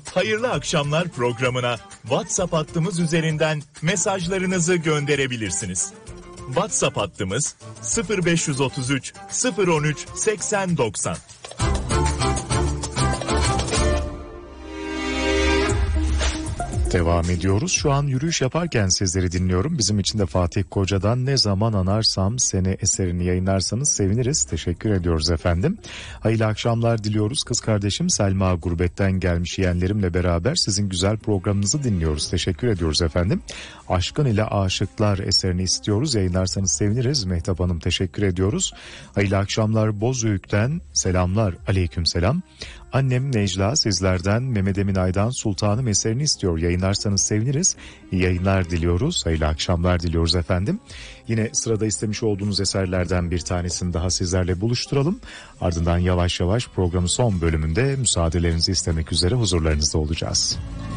Hayırlı akşamlar programına WhatsApp hattımız üzerinden mesajlarınızı gönderebilirsiniz. WhatsApp hattımız 0533 013 8090. Devam ediyoruz. Şu an yürüyüş yaparken sizleri dinliyorum. Bizim için de Fatih Koca'dan Ne Zaman Anarsam Seni eserini yayınlarsanız seviniriz. Teşekkür ediyoruz efendim. Hayırlı akşamlar diliyoruz. Kız kardeşim Selma gurbetten gelmiş yeğenlerimle beraber sizin güzel programınızı dinliyoruz. Teşekkür ediyoruz efendim. Aşkın ile Aşıklar eserini istiyoruz. Yayınlarsanız seviniriz. Mehtap Hanım teşekkür ediyoruz. Hayırlı akşamlar Bozüyük'ten selamlar. Aleyküm selam. Annem Necla sizlerden Mehmet Emin Aydan Sultanım eserini istiyor. Yayınlarsanız seviniriz. İyi yayınlar diliyoruz. Hayırlı akşamlar diliyoruz efendim. Yine sırada istemiş olduğunuz eserlerden bir tanesini daha sizlerle buluşturalım. Ardından yavaş yavaş programın son bölümünde müsaadelerinizi istemek üzere huzurlarınızda olacağız.